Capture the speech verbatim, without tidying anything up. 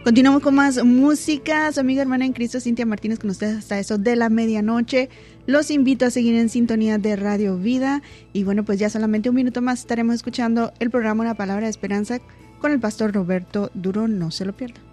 Continuamos con más música. Su amiga hermana en Cristo, Cintia Martínez, con ustedes hasta eso de la medianoche. Los invito a seguir en sintonía de Radio Vida. Y bueno, pues ya solamente un minuto más estaremos escuchando el programa Una Palabra de Esperanza con el pastor Roberto Durón. No se lo pierdan.